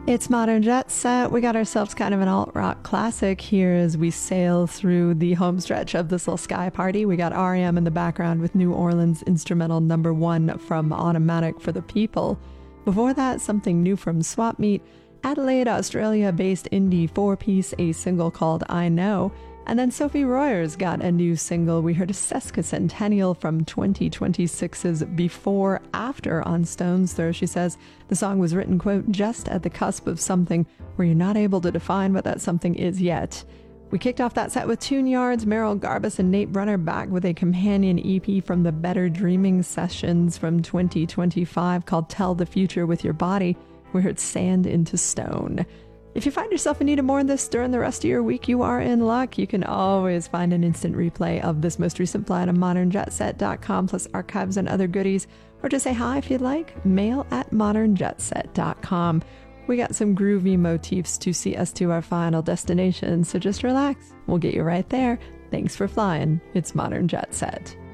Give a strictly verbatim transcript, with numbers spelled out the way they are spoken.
It's Modern Jet Set. We got ourselves kind of an alt-rock classic here as we sail through the home stretch of this little sky party. We got R E M in the background with New Orleans instrumental number one from Automatic for the People. Before that, something new from Swap Meet, Adelaide, Australia-based indie four-piece, a single called I Know. And then Sophie Royer's got a new single. We heard a Sesquicentennial from twenty twenty-six's Before After on Stone's Throw. She says the song was written, quote, just at the cusp of something where you're not able to define what that something is yet. We kicked off that set with Tune Yards, Meryl Garbus and Nate Brunner back with a companion E P from the Better Dreaming Sessions from twenty twenty-five called Tell the Future with Your Body. We heard Sand into Stone. If you find yourself in need of more of this during the rest of your week, you are in luck. You can always find an instant replay of this most recent flight on modern jet set dot com, plus archives and other goodies. Or just say hi if you'd like, mail at modern jet set dot com. We got some groovy motifs to see us to our final destination, so just relax. We'll get you right there. Thanks for flying. It's Modern Jet Set.